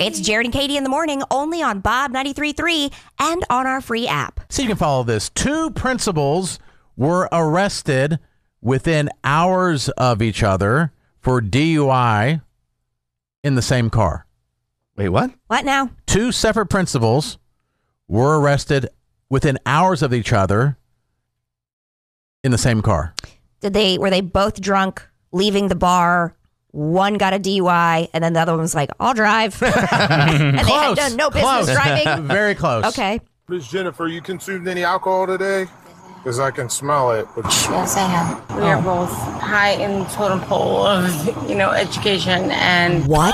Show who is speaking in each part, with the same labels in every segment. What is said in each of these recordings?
Speaker 1: It's Jared and Katie in the morning, only on Bob 93.3 and on our free app.
Speaker 2: So you can follow this. 2 principals were arrested within hours of each other for DUI in the same car.
Speaker 3: Wait, what?
Speaker 1: What now?
Speaker 2: 2 separate principals were arrested within hours of each other in the same car.
Speaker 1: Were they both drunk, leaving the bar? One got a DUI, and then the other one was like, I'll drive. And they had done no business driving.
Speaker 2: Very close.
Speaker 1: Okay.
Speaker 4: Miss Jennifer, you consumed any alcohol today? Because I can smell it.
Speaker 5: Yes, I have. We are both high in totem pole of, education and...
Speaker 1: What?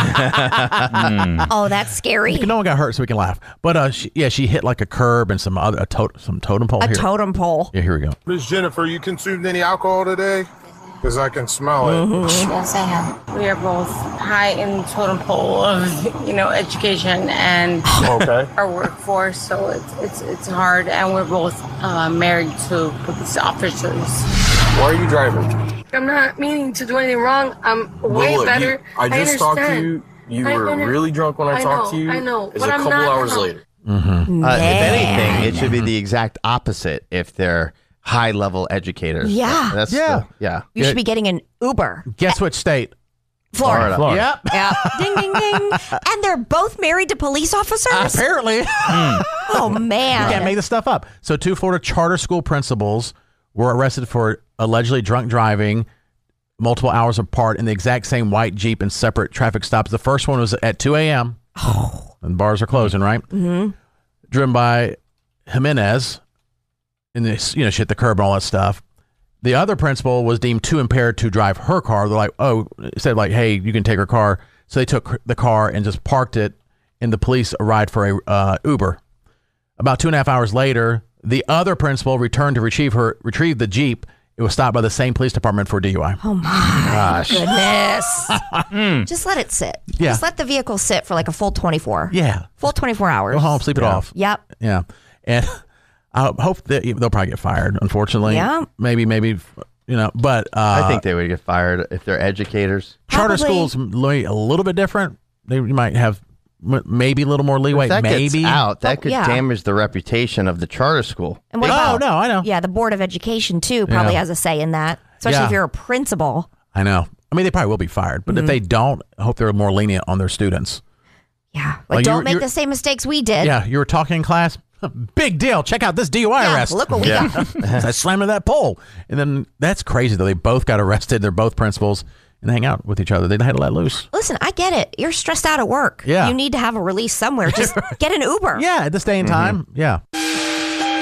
Speaker 1: Oh, that's scary.
Speaker 2: No one got hurt, so we can laugh. But she hit like a curb and some totem pole.
Speaker 1: A totem pole.
Speaker 2: Yeah, here we go.
Speaker 4: Miss Jennifer, you consumed any alcohol today? Because I can smell it.
Speaker 5: Yes, I have. We are both high in totem pole of, education and our workforce. So it's hard, and we're both married to police officers.
Speaker 4: Why are you driving?
Speaker 6: I'm not meaning to do anything wrong. I'm way better.
Speaker 4: I just talked to you. You were really drunk when I talked to you.
Speaker 6: I know.
Speaker 4: It's a couple hours later.
Speaker 3: If anything, it should be the exact opposite if they're high-level educators.
Speaker 1: Yeah. You should be getting an Uber.
Speaker 2: Guess which state?
Speaker 1: Florida.
Speaker 2: Yep.
Speaker 1: Yeah. Ding, ding, ding. And they're both married to police officers?
Speaker 2: Apparently.
Speaker 1: Oh, man.
Speaker 2: You can't make this stuff up. So 2 Florida charter school principals were arrested for allegedly drunk driving multiple hours apart in the exact same white Jeep in separate traffic stops. The first one was at 2 a.m. Oh. And bars are closing, right? Mm-hmm. Driven by Jimenez. And she hit the curb and all that stuff. The other principal was deemed too impaired to drive her car. They're like, said hey, you can take her car. So they took the car and just parked it, and the police arrived for a Uber. About 2.5 hours later, the other principal returned to retrieve the Jeep. It was stopped by the same police department for DUI.
Speaker 1: Oh my goodness. Just let it sit.
Speaker 2: Yeah.
Speaker 1: Just let the vehicle sit for like a full 24.
Speaker 2: Yeah.
Speaker 1: Full 24 hours.
Speaker 2: Go home, sleep it off.
Speaker 1: Yep.
Speaker 2: Yeah. And I hope that they'll probably get fired, unfortunately.
Speaker 1: Yeah.
Speaker 2: Maybe, but...
Speaker 3: I think they would get fired if they're educators.
Speaker 2: Charter schools a little bit different. They might have maybe a little more leeway.
Speaker 3: If that
Speaker 2: maybe
Speaker 3: gets out, that could damage the reputation of the charter school.
Speaker 1: And what about,
Speaker 2: no, I know.
Speaker 1: Yeah, the Board of Education, too, probably has a say in that, especially if you're a principal.
Speaker 2: I know. I mean, they probably will be fired, but if they don't, I hope they're more lenient on their students.
Speaker 1: Yeah. Like, don't make the same mistakes we did.
Speaker 2: Yeah, you were talking in class. Big deal. Check out this DUI arrest.
Speaker 1: Look what we got.
Speaker 2: I slammed into that pole. And then that's crazy, though. They both got arrested. They're both principals. And they hang out with each other. They had to let loose.
Speaker 1: Listen, I get it. You're stressed out at work.
Speaker 2: Yeah.
Speaker 1: You need to have a release somewhere. Just get an Uber.
Speaker 2: Yeah, at this day and time. Yeah.